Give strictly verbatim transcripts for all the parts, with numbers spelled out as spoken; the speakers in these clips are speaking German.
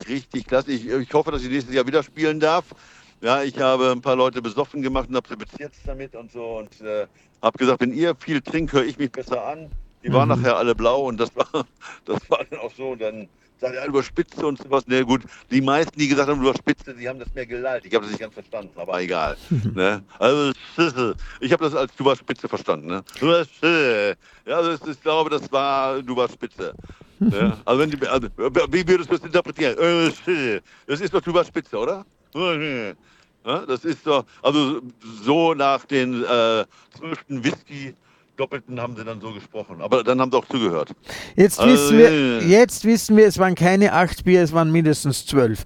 richtig klasse. Ich, ich hoffe, dass ich nächstes Jahr wieder spielen darf. Ja, ich habe ein paar Leute besoffen gemacht und habe sie bezirzt damit und so. Und äh, habe gesagt, wenn ihr viel trinkt, höre ich mich besser an. Die waren Mhm. nachher alle blau und das war, das war dann auch so. Und dann sagt er, über Spitze und sowas. Na gut, die meisten, die gesagt haben, über Spitze, die haben das mehr gelallt. Ich habe das nicht ganz verstanden, aber egal. Ne? Also, ich habe das als du warst Spitze verstanden. Ne? Ja, das, ich glaube, das war du warst Spitze. Ne? Also, wenn die, also, wie würdest du das interpretieren? Das ist doch du warst Spitze, oder? Ja, das ist doch, also so nach den äh, zwölften Whisky Doppelten haben sie dann so gesprochen. Aber dann haben sie auch zugehört. Jetzt, Also, wissen wir, jetzt wissen wir, es waren keine acht Bier, es waren mindestens zwölf.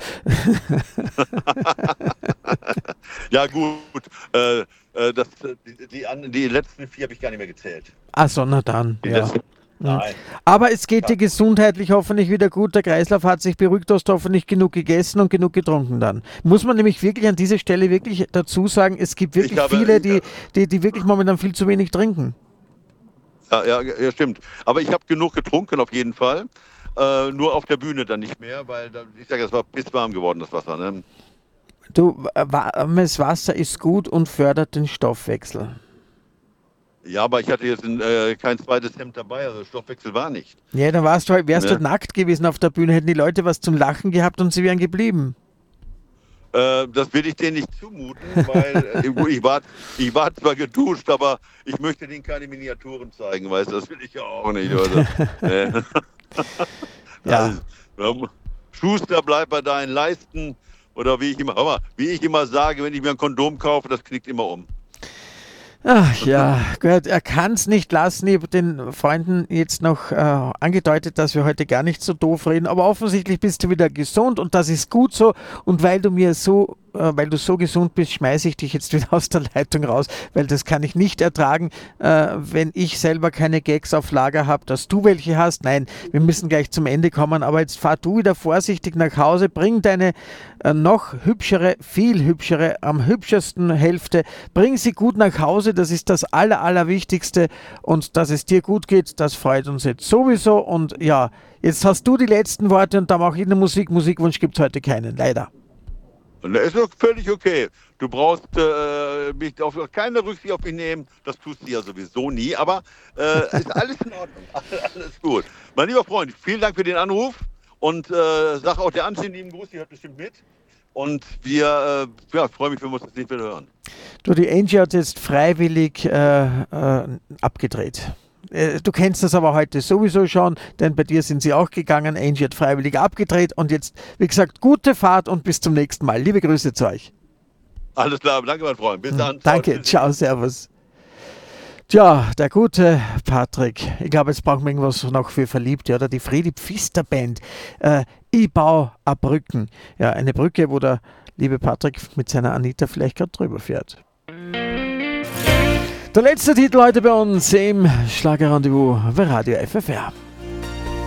Ja gut, äh, äh, das, die, die, die letzten vier habe ich gar nicht mehr gezählt. Ach so, na dann. Die Ja. letzten, nein. Aber es geht dir gesundheitlich hoffentlich wieder gut. Der Kreislauf hat sich beruhigt, du hast hoffentlich genug gegessen und genug getrunken dann. Muss man nämlich wirklich an dieser Stelle wirklich dazu sagen, es gibt wirklich habe, viele, ich, die, die, die wirklich momentan viel zu wenig trinken. Ja, ja, ja, stimmt. Aber ich habe genug getrunken auf jeden Fall. Äh, nur auf der Bühne dann nicht mehr, weil da, ich sage, es war pisswarm geworden, das Wasser. Ne? Du, warmes Wasser ist gut und fördert den Stoffwechsel. Ja, aber ich hatte jetzt ein, äh, kein zweites Hemd dabei, also Stoffwechsel war nicht. Ja, dann warst du, wärst Ja. du nackt gewesen auf der Bühne, hätten die Leute was zum Lachen gehabt und sie wären geblieben. Äh, das will ich denen nicht zumuten, weil äh, ich, war, ich war zwar geduscht, aber ich möchte denen keine Miniaturen zeigen, weißt du, das will ich ja auch nicht. Also, äh. Ja. Also, Schuster, bleib bei deinen Leisten. Oder wie ich immer, hör mal, wie ich immer sage, wenn ich mir ein Kondom kaufe, das knickt immer um. Ach ja, gut, er kann es nicht lassen. Ich habe den Freunden jetzt noch äh, angedeutet, dass wir heute gar nicht so doof reden, aber offensichtlich bist du wieder gesund und das ist gut so. Und weil du mir so, äh, weil du so gesund bist, schmeiße ich dich jetzt wieder aus der Leitung raus, weil das kann ich nicht ertragen, äh, wenn ich selber keine Gags auf Lager habe, dass du welche hast. Nein, wir müssen gleich zum Ende kommen, aber jetzt fahr du wieder vorsichtig nach Hause, bring deine äh, noch hübschere, viel hübschere, am hübschesten Hälfte, bring sie gut nach Hause. Das ist das Aller, Allerwichtigste und dass es dir gut geht, das freut uns jetzt sowieso und ja, jetzt hast du die letzten Worte und da mache ich eine Musik. Musikwunsch gibt es heute keinen, leider. Und das ist doch völlig okay. Du brauchst äh, mich auf keine Rücksicht auf mich nehmen, das tust du ja sowieso nie, aber äh, ist alles in Ordnung, alles gut. Mein lieber Freund, vielen Dank für den Anruf und äh, sag auch der anständigen Gruß, die hört bestimmt mit. Und wir, äh, ja, freue mich, wenn wir uns das nicht wieder hören. Du, die Angie hat jetzt freiwillig äh, äh, abgedreht. Äh, du kennst das aber heute sowieso schon, denn bei dir sind sie auch gegangen. Angie hat freiwillig abgedreht und jetzt, wie gesagt, gute Fahrt und bis zum nächsten Mal. Liebe Grüße zu euch. Alles klar, danke mein Freund. Bis dann. Danke, ciao, servus. Tja, der gute Patrick, ich glaube, jetzt brauchen wir irgendwas noch für Verliebte, oder? Die Fredi Pfister Band, äh, ich baue eine Brücken. Ja, eine Brücke, wo der liebe Patrick mit seiner Anita vielleicht gerade drüber fährt. Der letzte Titel heute bei uns im Schlagerrendezvous bei Radio F F R.